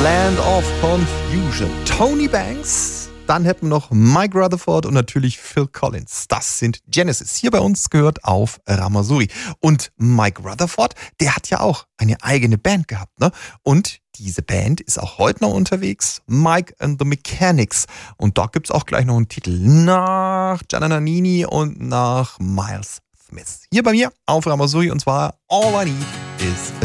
Land of Confusion. Tony Banks, dann hätten wir noch Mike Rutherford und natürlich Phil Collins. Das sind Genesis. Hier bei uns gehört auf Ramasuri. Und Mike Rutherford, der hat ja auch eine eigene Band gehabt, ne? Und diese Band ist auch heute noch unterwegs. Mike and the Mechanics. Und da gibt's auch gleich noch einen Titel nach Gianna Nannini und nach Miles Smith. Hier bei mir auf Ramasuri und zwar All I Need is a